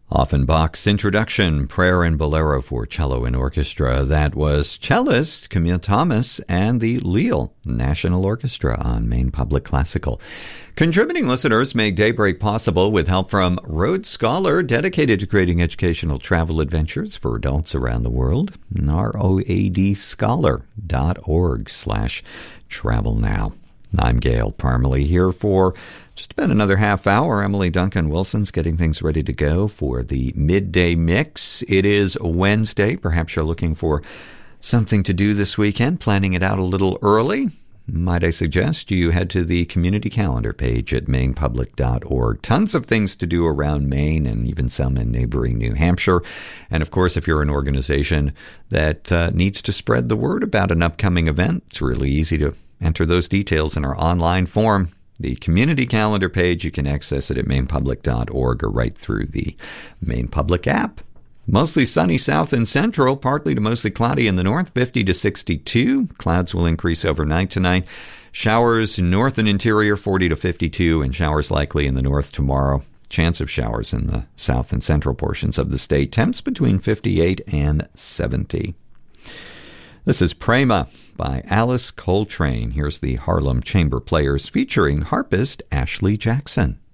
Offenbach's introduction, Prayer and Bolero for Cello and Orchestra. That was cellist Camille Thomas and the Lille National Orchestra on Maine Public Classical. Contributing listeners make Daybreak possible with help from Rhodes Scholar, dedicated to creating educational travel adventures for adults around the world. ROADscholar.org/travel now. I'm Gail Parmalee here for just about another half hour. Emily Duncan Wilson's getting things ready to go for the midday mix. It is Wednesday. Perhaps you're looking for something to do this weekend, planning it out a little early. Might I suggest you head to the community calendar page at mainepublic.org. Tons of things to do around Maine and even some in neighboring New Hampshire. And of course, if you're an organization that needs to spread the word about an upcoming event, it's really easy to enter those details in our online form. The community calendar page, you can access it at mainepublic.org or right through the Maine Public app. Mostly sunny south and central, partly to mostly cloudy in the north, 50 to 62. Clouds will increase overnight tonight. Showers north and interior, 40 to 52, and showers likely in the north tomorrow. Chance of showers in the south and central portions of the state. Temps between 58 and 70. This is Prema by Alice Coltrane. Here's the Harlem Chamber Players featuring harpist Ashley Jackson.